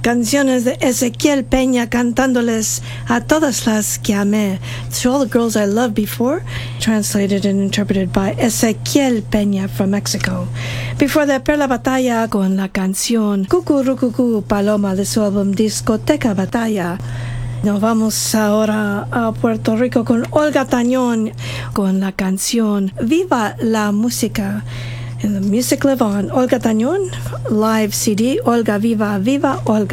canciones de Ezequiel Peña cantándoles a todas las que amé. To all the girls I loved before, translated and interpreted by Ezequiel Peña from Mexico. Before that, Perla Batalla con la canción Cucurucucú Paloma de su álbum Discoteca Batalla. Nos vamos ahora a Puerto Rico con Olga Tañón con la canción Viva la Música. And the music live on. Olga Tañón, live CD, Olga Viva, Viva Olga.